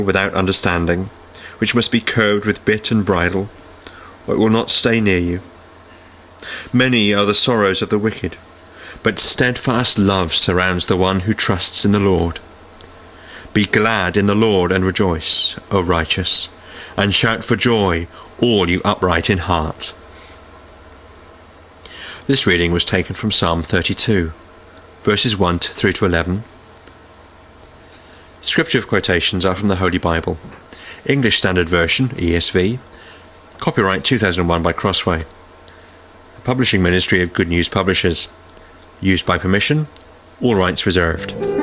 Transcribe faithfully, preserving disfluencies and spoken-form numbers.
without understanding, which must be curbed with bit and bridle, or it will not stay near you. Many are the sorrows of the wicked, but steadfast love surrounds the one who trusts in the Lord. Be glad in the Lord and rejoice, O righteous, and shout for joy, all you upright in heart. This reading was taken from Psalm thirty-two, verses one through to eleven. Scripture quotations are from the Holy Bible, English Standard Version, E S V, copyright two thousand one by Crossway, Publishing Ministry of Good News Publishers, used by permission, all rights reserved.